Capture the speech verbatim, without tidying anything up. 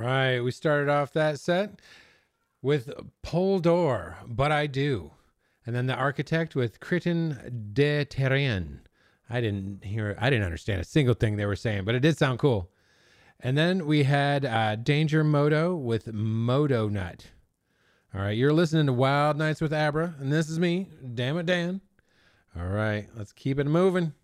right. We started off that set with Pole Door, But I Do. And then The Architect with Critin de Terrain. I didn't hear, I didn't understand a single thing they were saying, but it did sound cool. And then we had uh, Danger Moto with Moto Nut. All right, you're listening to Wild Nights with Abra, and this is me, Damn It Dan. All right, let's keep it moving.